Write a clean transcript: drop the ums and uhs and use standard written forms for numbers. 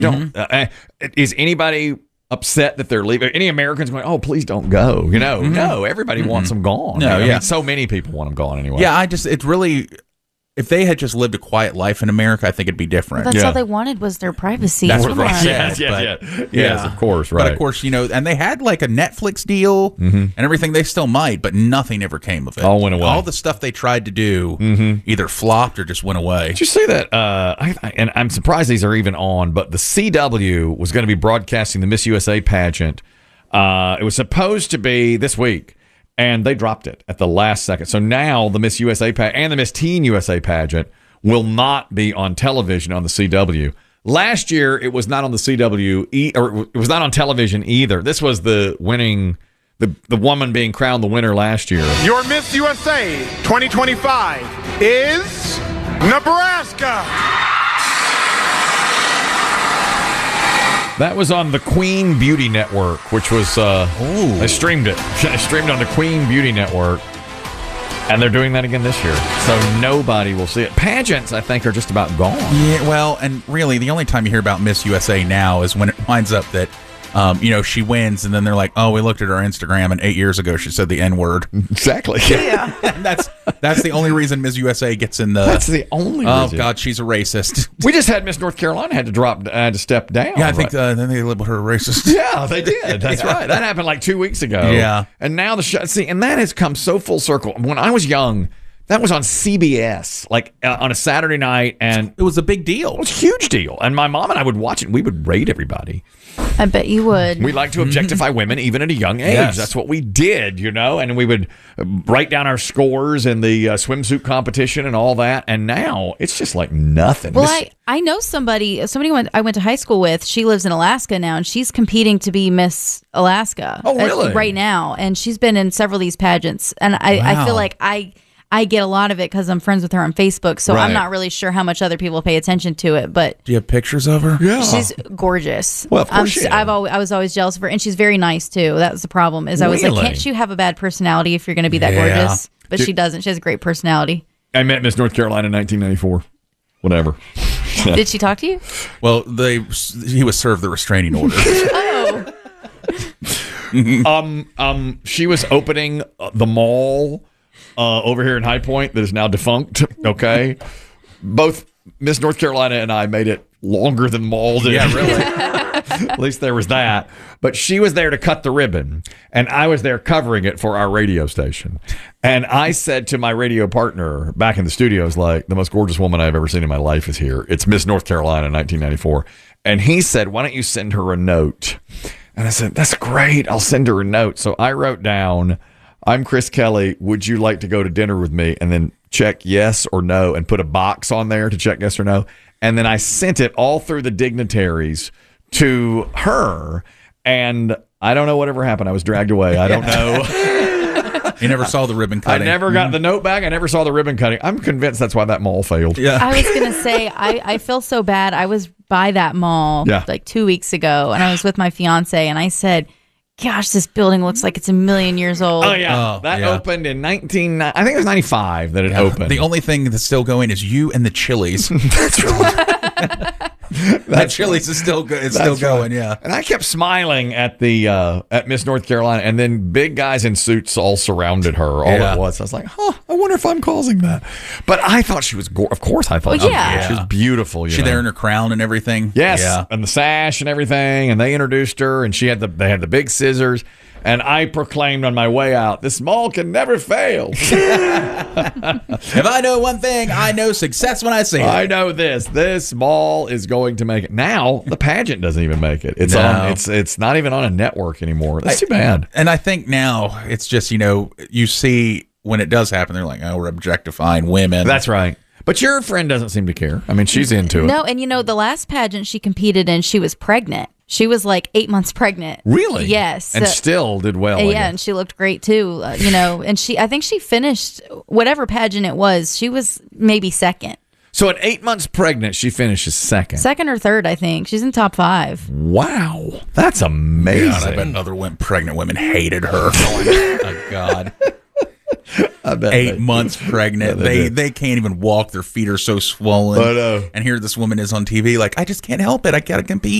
Is anybody upset that they're leaving? Any Americans going, oh, please don't go? No, everybody wants them gone. No, I mean, so many people want them gone anyway. Yeah, it's really, if they had just lived a quiet life in America, I think it'd be different. That's all they wanted was their privacy. That's Come what on. Yes, of course, right. But of course, and they had like a Netflix deal and everything. They still might, but nothing ever came of it. All went away. All the stuff they tried to do either flopped or just went away. Did you see that? And I'm surprised these are even on, but the CW was going to be broadcasting the Miss USA pageant. It was supposed to be this week, and they dropped it at the last second. So now the Miss USA and the Miss Teen USA pageant will not be on television on the CW. Last year, it was not on the CW, or it was not on television either. This was the winning, the woman being crowned the winner last year. Your Miss USA 2025 is Nebraska. That was on the Queen Beauty Network, which was, they streamed it. They streamed on the Queen Beauty Network, and they're doing that again this year. So nobody will see it. Pageants, I think, are just about gone. Yeah, well, and really, the only time you hear about Miss USA now is when it winds up that, she wins, and then they're like, oh, we looked at our Instagram, and 8 years ago she said the N-word. Exactly. Yeah. That's the only reason Miss USA gets in the... That's the only reason. Oh, God, she's a racist. We just had Miss North Carolina had to step down. Yeah, I think then they labeled her a racist. Yeah, they did. That's right. That happened like 2 weeks ago. Yeah. And now and that has come so full circle. When I was young, that was on CBS, like on a Saturday night, and it was a big deal. It was a huge deal. And my mom and I would watch it, and we would rate everybody. I bet you would. We like to objectify women even at a young age. Yes. That's what we did, and we would write down our scores in the swimsuit competition and all that. And now it's just like nothing. Well, I know somebody I went to high school with. She lives in Alaska now, and she's competing to be Miss Alaska. Oh, really? Right now. And she's been in several of these pageants. And I feel like I get a lot of it because I'm friends with her on Facebook, so Right. I'm not really sure how much other people pay attention to it. But Do you have pictures of her? Yeah. she's gorgeous. Well, of course she is. I was always jealous of her, and she's very nice too. That was the problem. I was Really? like, can't you have a bad personality if you're going to be that Yeah. gorgeous? But she doesn't. She has a great personality. I met Miss North Carolina in 1994. Whatever. Did she talk to you? Well, he was served the restraining order. Oh, She was opening the mall over here in High Point that is now defunct. Okay, both Miss North Carolina and I made it longer than mall did. Yeah, really. At least there was that. But she was there to cut the ribbon, and I was there covering it for our radio station. And I said to my radio partner back in the studios, like, the most gorgeous woman I've ever seen in my life is here. It's Miss North Carolina, 1994. And he said, why don't you send her a note? And I said, that's great. I'll send her a note. So I wrote down, I'm Chris Kelly. Would you like to go to dinner with me? And then check yes or no and put a box on there to check yes or no. And then I sent it all through the dignitaries to her. And I don't know whatever happened. I was dragged away. I don't know. You never saw the ribbon I cutting. never got the note back. I never saw the ribbon cutting. I'm convinced that's why that mall failed. Yeah. I was going to say, I feel so bad. I was by that mall like 2 weeks ago, and I was with my fiance, and I said, gosh, this building looks like it's a million years old. Oh, yeah. That opened in I think it was 95 that it opened. The only thing that's still going is you and the Chili's. That's right. That Chili's is still good. It's still going, yeah. And I kept smiling at the at Miss North Carolina, and then big guys in suits all surrounded her all at once. I was like, I wonder if I'm causing that. But I thought she was of course I thought she was beautiful. She there in her crown and everything. Yes, yeah. And the sash and everything, and they introduced her, and they had the big scissors. And I proclaimed on my way out, this mall can never fail. If I know one thing, I know success when I see it. I know this. This mall is going to make it. Now, the pageant doesn't even make it. It's on. It's not even on a network anymore. That's too bad. And I think now it's just, you see when it does happen, they're like, oh, we're objectifying women. That's right. But your friend doesn't seem to care. I mean, she's into it. No, and the last pageant she competed in, she was pregnant. She was like 8 months pregnant. Really? Yes. And still did well. Yeah, and she looked great too. And I think she finished whatever pageant it was. She was maybe second. So at 8 months pregnant, she finishes second. Second or third, I think. She's in top 5. Wow. That's amazing. God, I bet other pregnant women hated her. Oh, my God. I bet 8 months pregnant. They can't even walk. Their feet are so swollen. And here this woman is on TV like, I just can't help it. I got to compete.